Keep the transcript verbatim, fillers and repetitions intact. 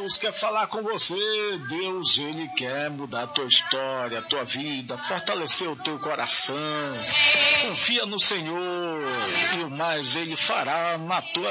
Deus quer falar com você. Deus, ele quer mudar a tua história, a tua vida, fortalecer o teu coração. Confia no Senhor e o mais ele fará na tua